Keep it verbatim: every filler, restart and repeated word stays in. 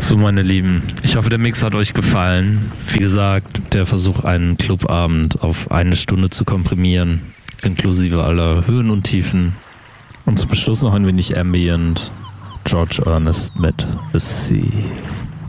So, meine Lieben, ich hoffe, der Mix hat euch gefallen. Wie gesagt, der Versuch, einen Clubabend auf eine Stunde zu komprimieren, inklusive aller Höhen und Tiefen. Und zum Schluss noch ein wenig Ambient. George Ernest mit The Sea.